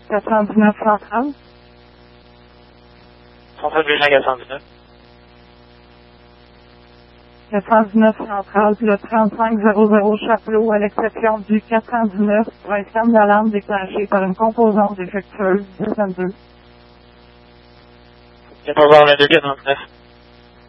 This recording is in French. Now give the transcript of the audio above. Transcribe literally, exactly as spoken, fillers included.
quatre cent dix-neuf centrale. Centrale Blénac quatre cent dix-neuf. quatre cent dix-neuf centrale, le trente-cinq zéro zéro Chapelot, à l'exception du quatre cent dix-neuf, pour un scan d'alarme déclenché par une composante défectueuse dix vingt-deux. quatorze heures vingt-deux, quatre cent dix-neuf.